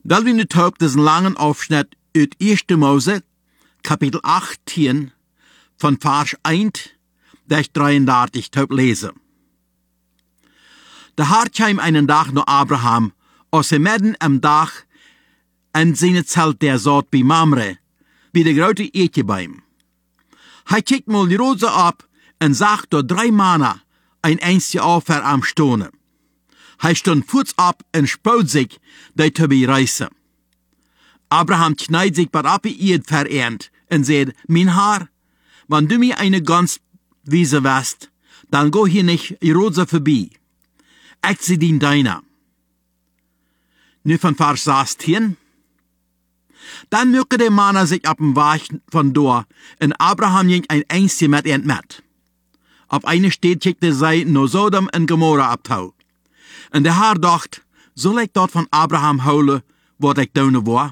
Wel we nu taub diesen langen Aufschnitt uit 1. Mose, Kapitel 18, von Vers 1 bis 33 taub lesen. Der Herr kam einen Tag nach Abraham, als er mitten am Tag in seine Zelt der Saat bei Mamre, bei der grote Eetjebaum. Hij kijkt mal die Rose ab und sagt door 3 Männer ein einzige Offer am Stone. Hij stond voets ab und spoot sich, die te bereisen. Abraham kneit sich bei ab ihr verehrt und sagt, mein Herr, wenn du mir eine Gans wiese wärst, dann go hier nicht die Rose vorbei. Ich sie dien deiner. Nu von Vers 16. Dann möge der Mann sich ab dem Weg von dort, und Abraham ging ein einzig mit ihm mit. Auf eine Stadt schickte sie nur Sodom und Gomorra abtau. Und der Herr dacht, soll ich dort von Abraham holen, was ich tun war?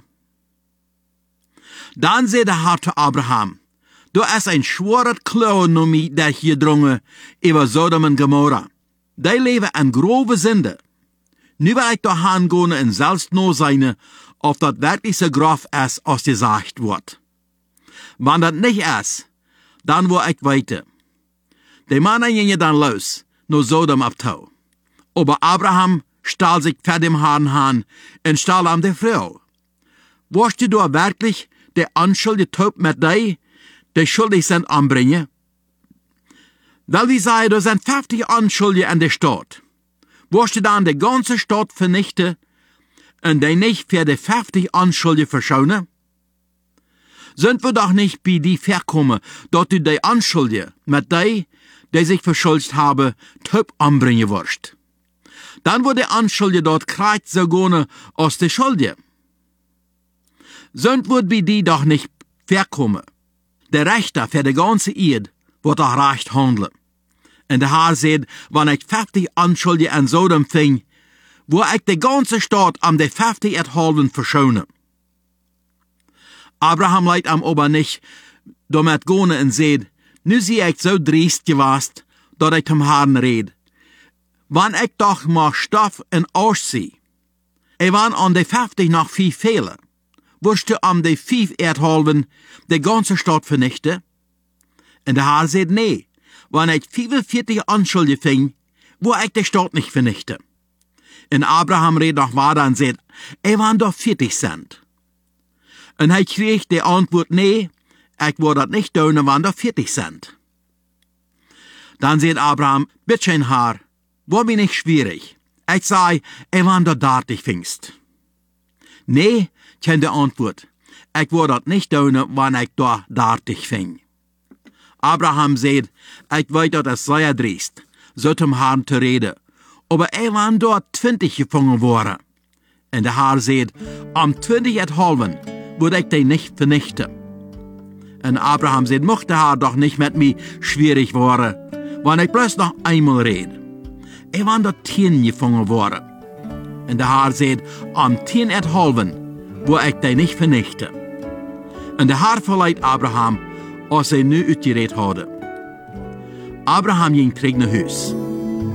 Dann sagte der Herr zu Abraham, du hast ein schwerer Klau nur mich, der hier drungen über Sodom und Gomorra. Die leben an grove Sünde. Nu will ich doch hingehen und selbst nur sein, ob das wirklich so grob ist, als gesagt wird. Wenn das nicht ist, dann will ich weiter. Die Männer gingen dann los, nur Sodom abtau. Aber Abraham stahl sich vor dem Herrn an und stahl an der Frau. Wirst du da wirklich der Anschuldige Taub mit dir, die schuldig sind, anbringen? Weil wir sagen, da sind 50 Anschuldige in der Stadt. Wirst du dann die ganze Stadt vernichten und die nicht für die 50 Anschuldige verschonen? Sind wir doch nicht bei die verkommen, dass du die Anschuldige mit die sich verschuldigt haben, Taub anbringen wirst. Dann wird der Anschuldige dort kreuz so gone als der Schuldige. Sind wir bei die doch nicht verkommen. Der Richter für die ganze Erde wird auch recht handeln. Und der Herr sagt, wenn ich 50 Anschuldige an Sodom fing, wo ich die ganze Stadt am die 50 erhalten verschone. Abraham leidt am aber nicht damit gehen und sagt, nu sie ich so driest gewast, dass ich zum Herrn red. Wann ich doch mal Stoff in Arsch zieh, wann an die 50 noch 5 fehlen, wirst du an die 5 erhalten die ganze Stadt vernichten? Und der Herr sagt, nee, wenn ich 45 Anschuldige fing, wo ich die Stadt nicht vernichte. Und Abraham redet noch weiter und sagt, wann doch 40 sind. Und er kriegt die Antwort, nee, ich will das nicht tun, wann doch 40 sind. Dann sagt Abraham, bitte Herr, war mir nicht schwierig. Ich sage, wann doch 30 fingst. Nee, kennt die Antwort, ich will das nicht tun, wann ich doch 30 fing. Abraham sagt, ich weiß, dass es sehr driest, so zum Herrn zu reden. Aber wann dort 20 gefangen worden. Und der Herr sagt, am 20,5 würde ich dich nicht vernichten. Und Abraham sagt, mochte der Herr doch nicht mit mir schwierig worden, wenn ich bloß noch einmal rede. Wann dort 10 gefangen worden. Und der Herr sagt, am 10,5 würde ich dich nicht vernichten. Und der Herr verleiht Abraham, als nu uitgereed hadden. Abraham ging terug naar huis.